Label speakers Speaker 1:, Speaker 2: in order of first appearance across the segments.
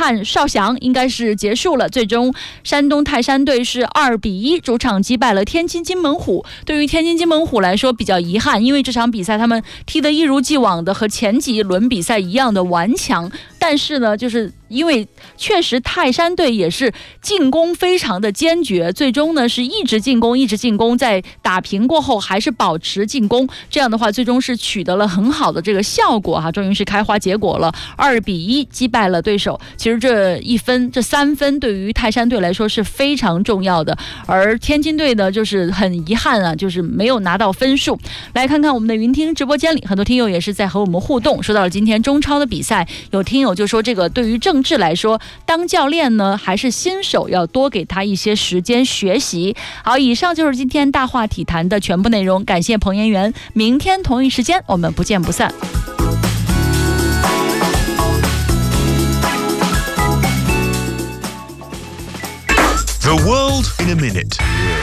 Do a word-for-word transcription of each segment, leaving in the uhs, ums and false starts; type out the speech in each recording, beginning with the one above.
Speaker 1: 憾，少祥应该是结束了。最终，山东泰山队是二比一主场击败了天津津门虎。对于天津津门虎来说比较遗憾，因为这场比赛他们踢得一如既往的和前几轮比赛一样的顽强，但是呢，就是因为确实泰山队也是进攻非常的坚决，最终呢是一直进攻一直进攻，在打平过后还是保持进攻，这样的话最终是取得了很好的这个效果哈，终于是开花结果了，二比一击败了对手。其实这一分这三分对于泰山队来说是非常重要的，而天津队呢就是很遗憾啊，就是没有拿到分数。来看看我们的云听直播间里，很多听友也是在和我们互动，说到了今天中超的比赛，有听友就说这个对于郑智来说，当教练呢还是新手，要多给他一些时间学习。好，以上就是今天大话体坛的全部内容，感谢彭延元，明天同一时间我们不见不散。
Speaker 2: The world in a minute。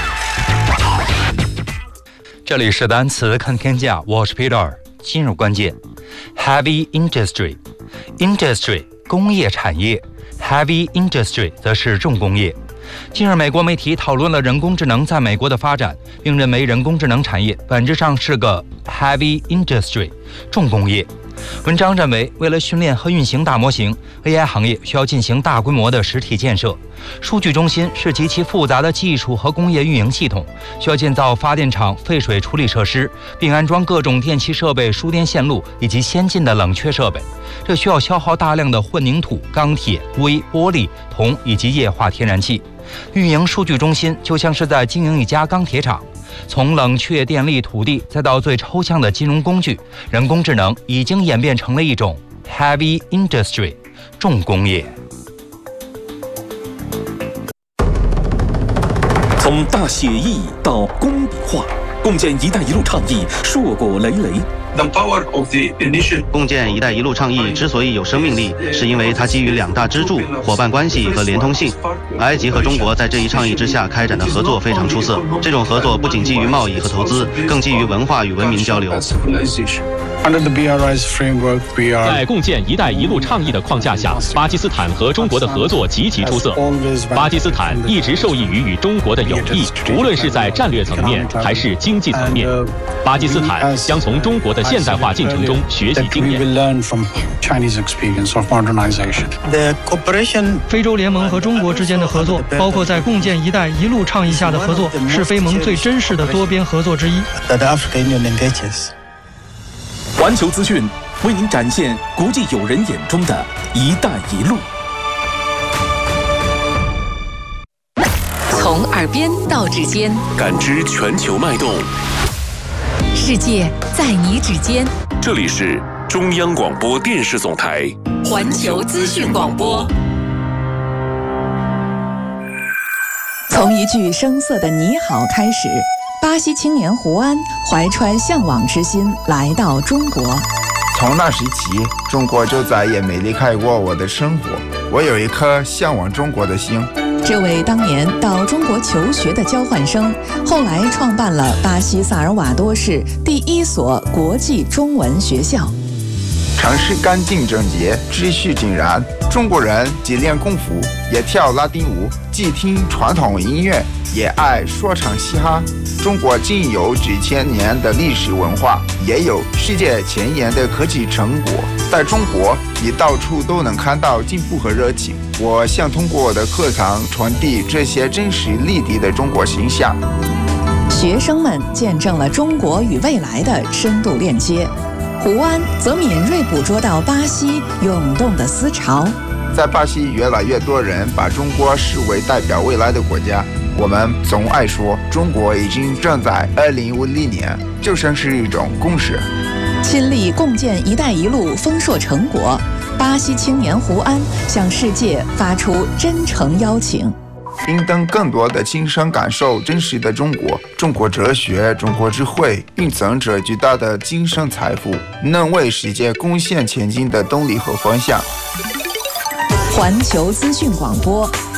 Speaker 3: 这里是单词看天下，我是 Peter。今日关键 ：heavy industry。industry 工业产业 ，heavy industry 则是重工业。近日，美国媒体讨论了人工智能在美国的发展，并认为人工智能产业本质上是个 heavy industry 重工业。文章认为，为了训练和运行大模型 ，A I 行业需要进行大规模的实体建设。数据中心是极其复杂的技术和工业运营系统，需要建造发电厂、废水处理设施，并安装各种电气设备、输电线路以及先进的冷却设备。这需要消耗大量的混凝土、钢铁、硅、玻璃、铜以及液化天然气。运营数据中心就像是在经营一家钢铁厂。从冷却电力、土地，再到最抽象的金融工具，人工智能已经演变成了一种 heavy industry 重工业。
Speaker 4: 从大写意到工笔画，共建“一带一路”倡议硕果累累。
Speaker 5: The power of the initiative.
Speaker 6: 共建“一带一路”倡议之所以有生命力，是因为它基于两大支柱：伙伴关系和连通性。埃及和中国在这一倡议之下开展的合作非常出色。这种合作不仅基于贸易和投资，更基于文化与文明交流。
Speaker 7: Under the B R I's framework, we are
Speaker 8: 在共建“一带一路”倡议的框架下，巴基斯坦和中国的合作极其出色。巴基斯坦一直受益于与中国的友谊，无论是在战略层面还是经济层面。巴基斯坦将从中国的现代化进程中学习经验。
Speaker 9: 非洲联盟和中国之间的合作，包括在共建“一带一路”倡议下的合作，是非盟最真实的多边合作之一。
Speaker 4: 环球资讯为您展现国际友人眼中的一带一路。
Speaker 10: 从耳边到指尖，
Speaker 4: 感知全球脉动，
Speaker 10: 世界在你指尖。
Speaker 4: 这里是中央广播电视总台
Speaker 10: 环球资讯广播。从一句生涩的你好开始，巴西青年胡安怀揣向往之心来到中国。
Speaker 11: 从那时起，中国就再也没离开过我的生活。我有一颗向往中国的心。
Speaker 10: 这位当年到中国求学的交换生，后来创办了巴西萨尔瓦多市第一所国际中文学校。
Speaker 11: 城市干净整洁，秩序井然。中国人既练功夫，也跳拉丁舞，既听传统音乐，也爱说唱嘻哈。中国既有几千年的历史文化，也有世界前沿的科技成果。在中国，你到处都能看到进步和热情。我想通过我的课堂传递这些真实立体的中国形象。
Speaker 10: 学生们见证了中国与未来的深度链接。胡安则敏锐捕捉到巴西涌动的思潮。
Speaker 11: 在巴西，越来越多人把中国视为代表未来的国家。我们总爱说，中国已经正在二零五零年，就像是一种共识。
Speaker 10: 亲历共建“一带一路”丰硕成果，巴西青年胡安向世界发出真诚邀请。
Speaker 11: 并等更多的亲身感受真实的中国，中国哲学、中国智慧蕴藏着巨大的精神财富，能为世界贡献前进的动力和方向。
Speaker 10: 环球资讯广播，